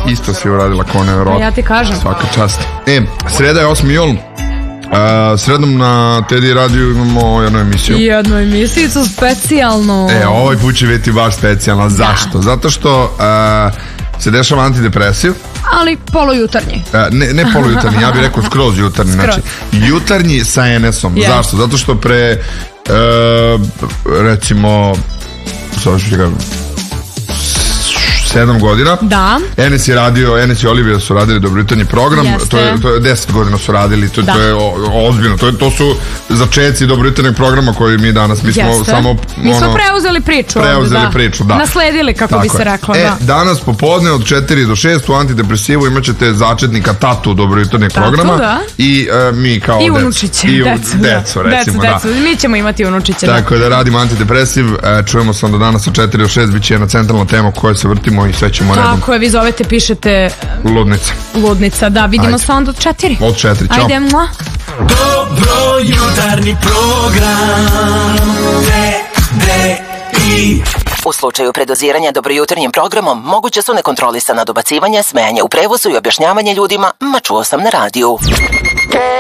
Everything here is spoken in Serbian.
Isto si uradila kao nevjerojatno. Ja ti kažem. Svaka čast. Sreda je 8. jul. Sredom na Teddy radiju imamo jednu emisiju. Jednu emisiju specijalnu. Ovaj put će biti baš specijalna. Zašto? Zato što se dešava antidepresiv. Ali polujutarnji. Ne polujutarnji, ja bih rekao skroz jutarnji. Znači, jutarnji sa NS-om. Zašto? Zato što pre recimo 7 godina. Da. Enes i Olivia su radili Dobro jutarnji program. To je 10 godina su radili. To je ozbiljno. To su začeci Dobro jutarnjeg programa koji mi danas, mi smo samo... Mi smo preuzeli priču. Da. Nasledili, kako bi se reklo. Danas popodne od 4 do 6 u antidepresivu imat ćete začetnika Tatu Dobro jutarnjeg programa. I mi kao i unučiće. Deco, recimo. Mi ćemo imati unučiće. Tako da radimo antidepresiv. Čujemo se onda danas od 4 do 6. Biće jedna centralna tema koju se vrtimo i sve ćemo redom. Tako je, vi zovete, pišete... Ludnica, da, vidimo se onda od 4. Od 4, čao. Ajde, mua. Dobro jutarnji program TDI. U slučaju predoziranja dobrojutarnjim programom moguće su nekontrolisana dobacivanja, smejanje u prevozu i objašnjavanje ljudima, ma čuo sam na radiju.